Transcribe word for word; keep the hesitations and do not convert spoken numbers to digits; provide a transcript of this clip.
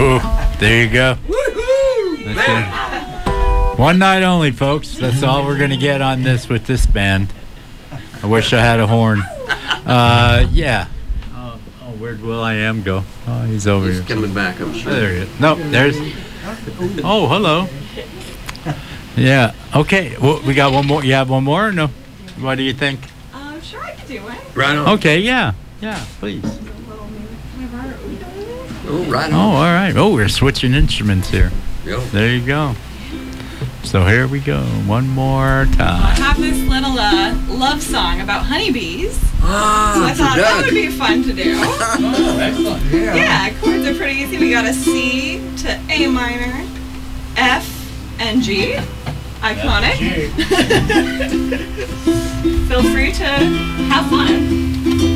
Ooh, there you go. That's it. One night only, folks. That's all we're going to get on this with this band. I wish I had a horn. Uh, yeah. Oh, oh, where'd Will I Am go? Oh, he's over He's here. coming back, I'm sure. Oh, there he is. No, there's... Oh, hello. Yeah. Okay. Well, we got one more. You have one more or no? What do you think? Um, sure, I can do it. Right on. Okay, yeah. Yeah, please. Oh, right Oh, on. all right. Oh, we're switching instruments here. Yo. There you go. So here we go. One more I time. have this little uh, love song about honeybees. So Ah, I thought for that Doug. would be fun to do. Oh, excellent. Yeah. Yeah, chords are pretty easy. We got a C to A minor, F, and G. Iconic. Gee. Feel free to have fun.